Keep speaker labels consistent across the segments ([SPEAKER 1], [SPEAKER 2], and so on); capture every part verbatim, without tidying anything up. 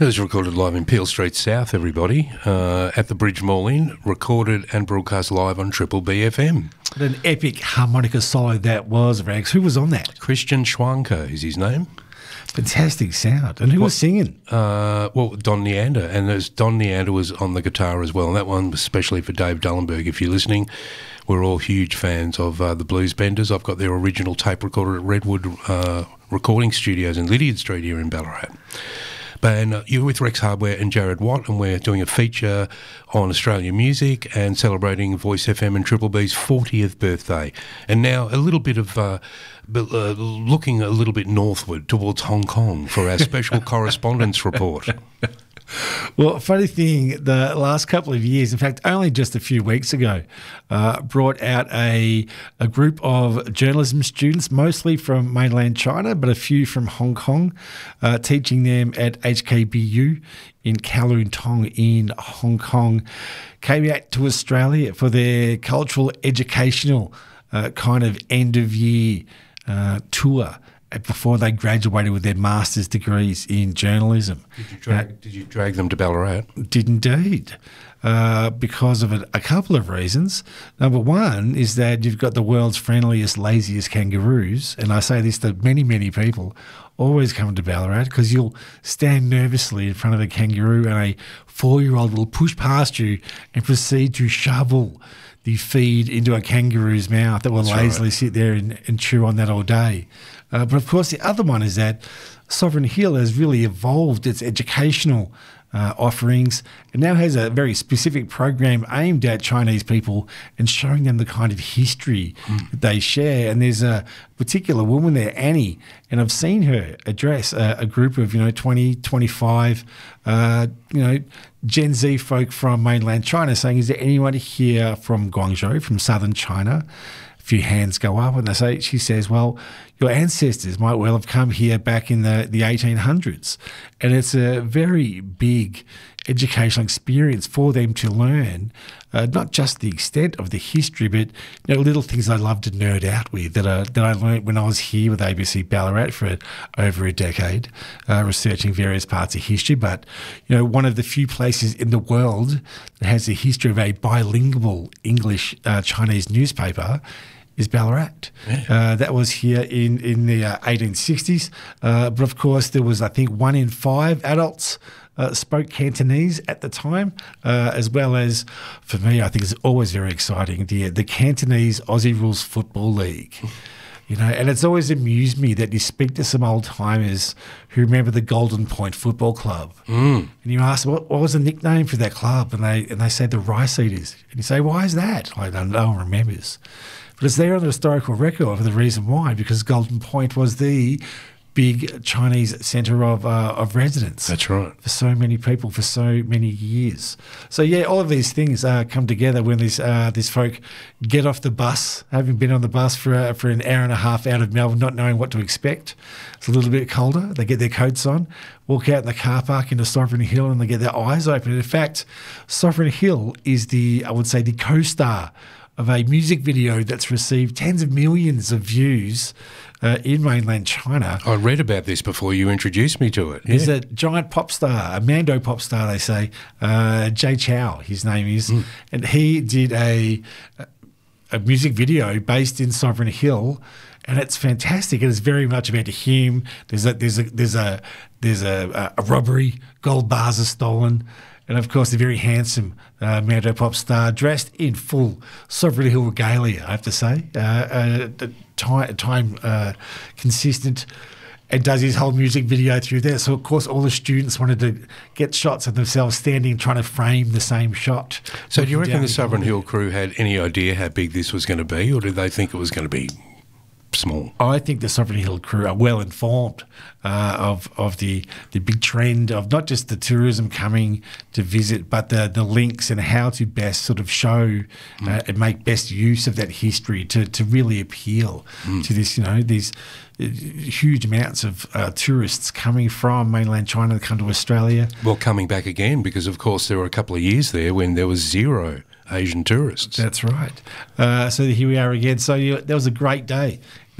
[SPEAKER 1] It was recorded live in Peel Street South, everybody, uh, at the Bridge Mall Inn, recorded and broadcast live on Triple B F M.
[SPEAKER 2] What an epic harmonica solo that was, Rags. Who was on that?
[SPEAKER 1] Christian Schwanker is his name.
[SPEAKER 2] Fantastic sound. And who well, was singing?
[SPEAKER 1] Uh, well, Don Neander. And there's Don Neander was on the guitar as well. And that one was especially for Dave Dullenberg. If you're listening, we're all huge fans of uh, the Blues Benders. I've got their original tape recorder at Redwood uh, Recording Studios in Lydiard Street here in Ballarat. And uh, you're with Rex Hardware and Jared Watt, and we're doing a feature on Australian music and celebrating Voice F M and Triple B's fortieth birthday. And now a little bit of uh, uh, looking a little bit northward towards Hong Kong for our special correspondence report.
[SPEAKER 2] Well, funny thing, the last couple of years, in fact, only just a few weeks ago, uh, brought out a a group of journalism students, mostly from mainland China, but a few from Hong Kong, uh, teaching them at H K B U in Kowloon Tong in Hong Kong, came out to Australia for their cultural, educational uh, kind of end-of-year uh, tour before they graduated with their master's degrees in journalism.
[SPEAKER 1] Did you drag, uh, did you drag them to Ballarat?
[SPEAKER 2] Did indeed, uh, because of a, a couple of reasons. Number one is that you've got the world's friendliest, laziest kangaroos, and I say this to many, many people, always come to Ballarat because you'll stand nervously in front of a kangaroo and a four-year-old will push past you and proceed to shovel the feed into a kangaroo's mouth that will That's lazily right. sit there and, and chew on that all day. Uh, but of course, the other one is that Sovereign Hill has really evolved its educational uh, offerings and now has a very specific program aimed at Chinese people and showing them the kind of history mm. that they share. And there's a particular woman there, Annie, and I've seen her address a, a group of, you know, twenty, twenty-five, uh, you know, Gen Z folk from mainland China saying, is there anyone here from Guangzhou, from southern China? A few hands go up and they say, she says, well, your ancestors might well have come here back in the, the eighteen hundreds. And it's a very big educational experience for them to learn, uh, not just the extent of the history, but you know, little things I love to nerd out with that, are, that I learned when I was here with A B C Ballarat for over a decade, uh, researching various parts of history. But, you know, one of the few places in the world that has a history of a bilingual English uh, Chinese newspaper is Ballarat. Yeah. Uh, that was here in, in the uh, eighteen sixties. Uh, but, of course, there was, I think, one in five adults Uh, spoke Cantonese at the time, uh, as well as, for me, I think it's always very exciting, the the Cantonese Aussie Rules Football League. You know, and it's always amused me that you speak to some old timers who remember the Golden Point Football Club, mm. and you ask what, what was the nickname for that club, and they and they say the Rice Eaters, and you say, why is that? Like, no one remembers, but it's there on the historical record for the reason why, because Golden Point was the big Chinese centre of uh, of residence.
[SPEAKER 1] That's right.
[SPEAKER 2] For so many people, for so many years. So yeah, all of these things uh, come together when these uh, these folk get off the bus, having been on the bus for uh, for an hour and a half out of Melbourne, not knowing what to expect. It's a little bit colder. They get their coats on, walk out in the car park into Sovereign Hill, and they get their eyes open. In fact, Sovereign Hill is the, I would say, the co-star of a music video that's received tens of millions of views Uh, in mainland China.
[SPEAKER 1] I read about this before you introduced me to it.
[SPEAKER 2] There's
[SPEAKER 1] yeah.
[SPEAKER 2] a giant pop star, a Mando pop star, they say, uh, Jay Chow, his name is, mm. and he did a a music video based in Sovereign Hill, and it's fantastic. It is very much about him. There's a there's a there's a there's a, a robbery. Gold bars are stolen. And, of course, the very handsome uh, Mando pop star dressed in full Sovereign Hill regalia, I have to say, uh, uh, time, time uh, consistent, and does his whole music video through there. So, of course, all the students wanted to get shots of themselves standing trying to frame the same shot.
[SPEAKER 1] So do you reckon the Sovereign Hill crew had any idea how big this was going to be, or did they think it was going to be small?
[SPEAKER 2] I think the Sovereign Hill crew are well informed uh, of of the the big trend of not just the tourism coming to visit, but the the links and how to best sort of show mm. uh, and make best use of that history to to really appeal mm. to this, you know, these huge amounts of uh, tourists coming from mainland China to come to Australia.
[SPEAKER 1] Well, coming back again, because of course there were a couple of years there when there was zero Asian tourists.
[SPEAKER 2] That's right. Uh, so here we are again. So you, that was a great day.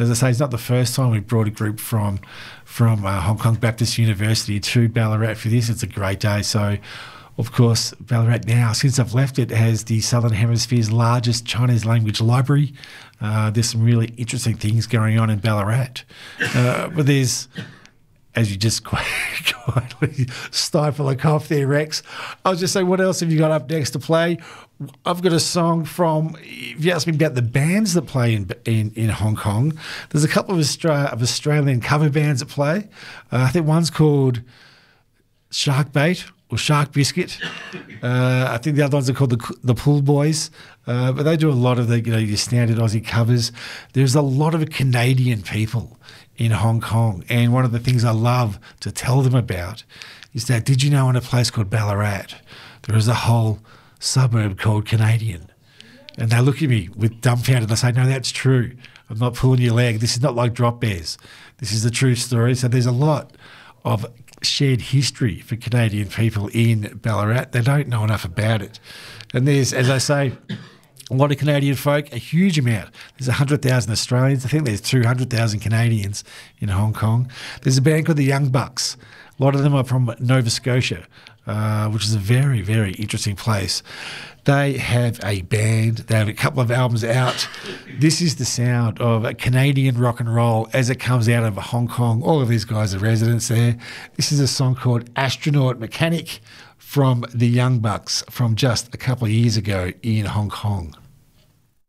[SPEAKER 2] As I say, it's not the first time we've brought a group from from uh, Hong Kong Baptist University to Ballarat for this. It's a great day. So, of course, Ballarat now, since I've left it, has the Southern Hemisphere's largest Chinese language library. Uh, there's some really interesting things going on in Ballarat. Uh, but there's... As you just quite, quietly stifle a cough there, Rex. I was just saying, what else have you got up next to play? I've got a song from, if you ask me about the bands that play in in, in Hong Kong, there's a couple of, Austra- of Australian cover bands that play. Uh, I think one's called Shark Bait or Shark Biscuit. Uh, I think the other ones are called the the Pool Boys. Uh, but they do a lot of the, you know, your standard Aussie covers. There's a lot of Canadian people in Hong Kong, and one of the things I love to tell them about is that, did you know in a place called Ballarat there is a whole suburb called Canadian? And they look at me with dumbfounded. I say, no, that's true. I'm not pulling your leg. This is not like Drop Bears. This is the true story. So there's a lot of shared history for Canadian people in Ballarat. They don't know enough about it. And there's, as I say, a lot of Canadian folk, a huge amount. There's one hundred thousand Australians. I think there's two hundred thousand Canadians in Hong Kong. There's a band called the Young Bucks. A lot of them are from Nova Scotia, uh, which is a very, very interesting place. They have a band. They have a couple of albums out. This is the sound of a Canadian rock and roll as it comes out of Hong Kong. All of these guys are residents there. This is a song called Astronaut Mechanic from the Young Bucks from just a couple of years ago in Hong Kong.